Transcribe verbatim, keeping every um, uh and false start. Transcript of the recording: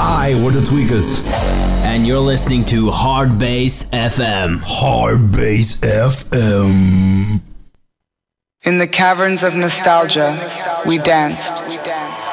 Hi, we're the Tweakers. And you're listening to Hard Bass F M. Hard Bass F M. In the caverns of nostalgia, we danced.